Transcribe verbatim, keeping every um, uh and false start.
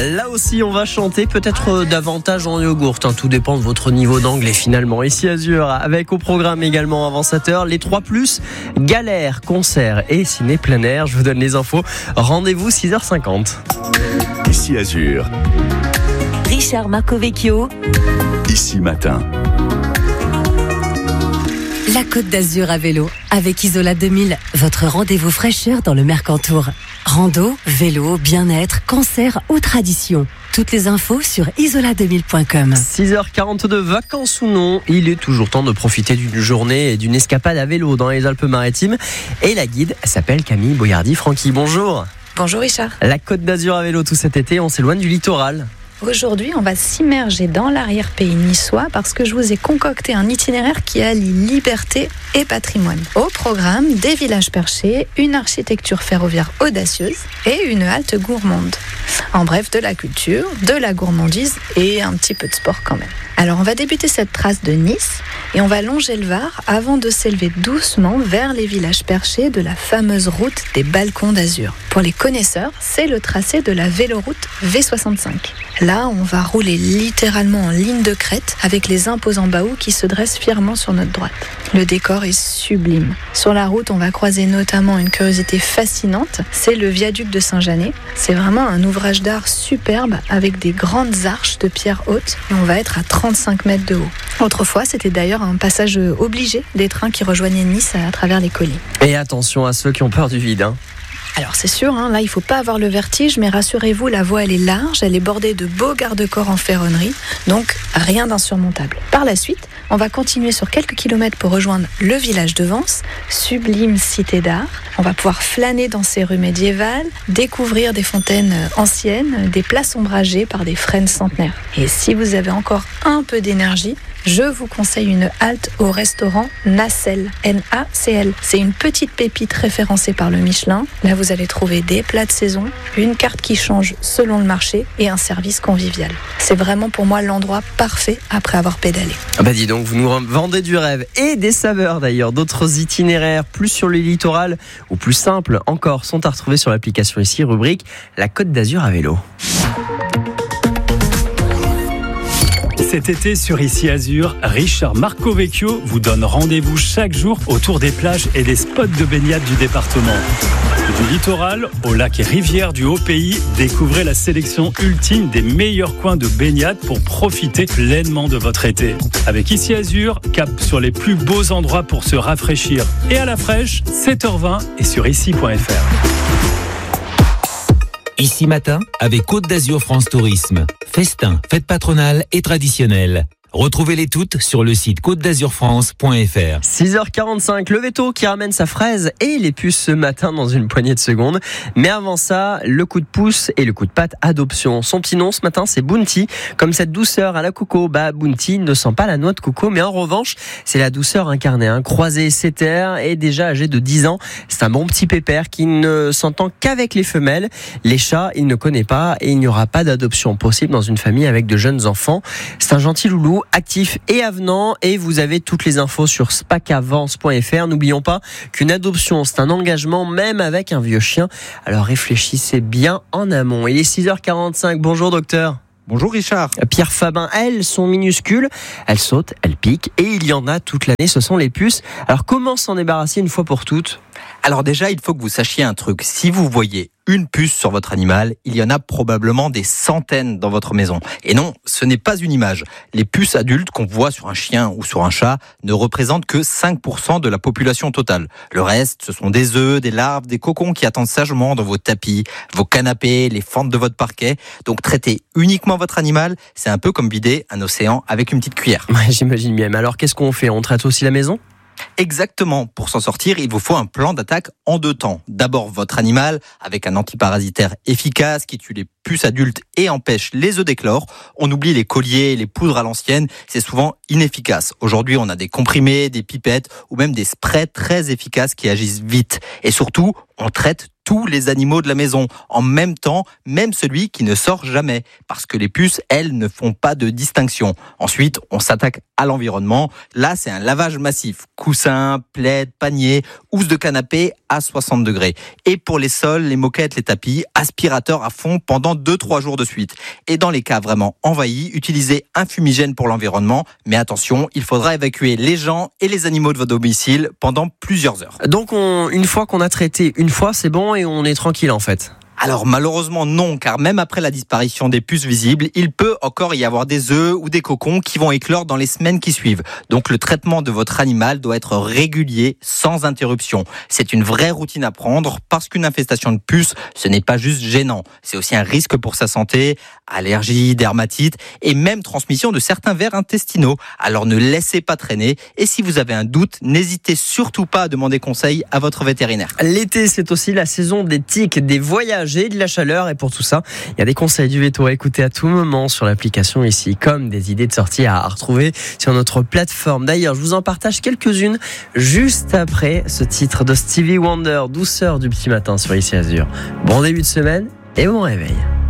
Là aussi, on va chanter peut-être davantage en yogourt. Hein, tout dépend de votre niveau d'anglais finalement. Ici Azur, avec au programme également avant sept heures, les trois plus, galère, concert et ciné plein air. Je vous donne les infos. Rendez-vous six heures cinquante. Ici Azur. Richard Marcovecchio. Ici Matin. La Côte d'Azur à vélo, avec Isola deux mille, votre rendez-vous fraîcheur dans le Mercantour. Rando, vélo, bien-être, cancer ou tradition. Toutes les infos sur isola deux mille point com. six heures quarante-deux, vacances ou non, il est toujours temps de profiter d'une journée et d'une escapade à vélo dans les Alpes-Maritimes. Et la guide s'appelle Camille Boyardi-Franqui. Bonjour. Bonjour Richard. La Côte d'Azur à vélo tout cet été, on s'éloigne du littoral. Aujourd'hui, on va s'immerger dans l'arrière-pays niçois parce que je vous ai concocté un itinéraire qui allie liberté et patrimoine. Au programme, des villages perchés, une architecture ferroviaire audacieuse et une halte gourmande. En bref, de la culture, de la gourmandise et un petit peu de sport quand même. Alors, on va débuter cette trace de Nice et on va longer le Var avant de s'élever doucement vers les villages perchés de la fameuse route des balcons d'Azur. Pour les connaisseurs, c'est le tracé de la véloroute V soixante-cinq. Là, on va rouler littéralement en ligne de crête avec les imposants baous qui se dressent fièrement sur notre droite. Le décor est sublime. Sur la route, on va croiser notamment une curiosité fascinante, c'est le viaduc de Saint-Janet. C'est vraiment un ouvrage d'art superbe avec des grandes arches de pierre haute et on va être à trente-cinq mètres de haut. Autrefois, c'était d'ailleurs un passage obligé des trains qui rejoignaient Nice à travers les collines. Et attention à ceux qui ont peur du vide, hein. Alors c'est sûr, hein, là il ne faut pas avoir le vertige, mais rassurez-vous, la voie elle est large, elle est bordée de beaux garde-corps en ferronnerie, donc rien d'insurmontable. Par la suite, on va continuer sur quelques kilomètres pour rejoindre le village de Vence, sublime cité d'art. On va pouvoir flâner dans ses rues médiévales, découvrir des fontaines anciennes, des places ombragées par des frênes centenaires. Et si vous avez encore un peu d'énergie, je vous conseille une halte au restaurant Nacelle, N A C L. C'est une petite pépite référencée par le Michelin. Là, vous allez trouver des plats de saison, une carte qui change selon le marché et un service convivial. C'est vraiment pour moi l'endroit parfait après avoir pédalé. Ah bah dis donc, vous nous vendez du rêve et des saveurs d'ailleurs. D'autres itinéraires plus sur le littoral ou plus simples encore sont à retrouver sur l'application ici, rubrique La Côte d'Azur à vélo. Cet été sur Ici Azur, Richard Marcovecchio vous donne rendez-vous chaque jour autour des plages et des spots de baignade du département. Du littoral aux lacs et rivières du Haut-Pays, découvrez la sélection ultime des meilleurs coins de baignade pour profiter pleinement de votre été. Avec Ici Azur, cap sur les plus beaux endroits pour se rafraîchir. Et à la fraîche, sept heures vingt et sur ici point f r. Ici Matin, avec Côte d'Azur France Tourisme. Festins, fêtes patronales et traditionnelles. Retrouvez-les toutes sur le site côte d'azur france point f r. six heures quarante-cinq, le veto qui ramène sa fraise et les puces ce matin dans une poignée de secondes. Mais avant ça, le coup de pouce et le coup de patte adoption. Son petit nom ce matin, c'est Bounty. Comme cette douceur à la coco, bah Bounty ne sent pas la noix de coco, mais en revanche, c'est la douceur incarnée. Hein. Croisé sétaire et déjà âgé de dix ans, c'est un bon petit pépère qui ne s'entend qu'avec les femelles. Les chats, il ne connaît pas et il n'y aura pas d'adoption possible dans une famille avec de jeunes enfants. C'est un gentil loulou, actif et avenant, et vous avez toutes les infos sur spacavance point f r. N'oublions pas qu'une adoption, c'est un engagement même avec un vieux chien. Alors réfléchissez bien en amont. Il est six heures quarante-cinq. Bonjour docteur. Bonjour Richard. Pierre Fabin, elles sont minuscules, elles sautent, elles piquent et il y en a toute l'année, ce sont les puces. Alors comment s'en débarrasser une fois pour toutes ? Alors déjà, il faut que vous sachiez un truc. Si vous voyez une puce sur votre animal, il y en a probablement des centaines dans votre maison. Et non, ce n'est pas une image. Les puces adultes qu'on voit sur un chien ou sur un chat ne représentent que cinq pour cent de la population totale. Le reste, ce sont des œufs, des larves, des cocons qui attendent sagement dans vos tapis, vos canapés, les fentes de votre parquet. Donc traiter uniquement votre animal, c'est un peu comme vider un océan avec une petite cuillère. Ouais, j'imagine bien. Mais alors qu'est-ce qu'on fait ? On traite aussi la maison ? Exactement. Pour s'en sortir, il vous faut un plan d'attaque en deux temps. D'abord, votre animal, avec un antiparasitaire efficace qui tue les puces adultes et empêche les œufs d'éclore. On oublie les colliers, les poudres à l'ancienne, c'est souvent inefficace. Aujourd'hui, on a des comprimés, des pipettes ou même des sprays très efficaces qui agissent vite. Et surtout, on traite tous les animaux de la maison en même temps, même celui qui ne sort jamais, parce que les puces, elles, ne font pas de distinction. Ensuite, on s'attaque à l'environnement. Là, c'est un lavage massif. Coussins, plaids, paniers, housse de canapé à soixante degrés. Et pour les sols, les moquettes, les tapis, aspirateur à fond pendant pendant deux trois jours de suite. Et dans les cas vraiment envahis, utilisez un fumigène pour l'environnement. Mais attention, il faudra évacuer les gens et les animaux de votre domicile pendant plusieurs heures. Donc on, une fois qu'on a traité une fois, c'est bon et on est tranquille en fait. Alors malheureusement non, car même après la disparition des puces visibles, il peut encore y avoir des œufs ou des cocons qui vont éclore dans les semaines qui suivent. Donc le traitement de votre animal doit être régulier, sans interruption. C'est une vraie routine à prendre, parce qu'une infestation de puces, ce n'est pas juste gênant. C'est aussi un risque pour sa santé, allergies, dermatites et même transmission de certains vers intestinaux. Alors ne laissez pas traîner, et si vous avez un doute, n'hésitez surtout pas à demander conseil à votre vétérinaire. L'été, c'est aussi la saison des tiques, des voyages et de la chaleur, et pour tout ça, il y a des conseils du veto à écouter à tout moment sur l'application ici, comme des idées de sortie à retrouver sur notre plateforme. D'ailleurs, je vous en partage quelques-unes juste après ce titre de Stevie Wonder, Douceur du petit matin sur Ici Azur. Bon début de semaine et bon réveil.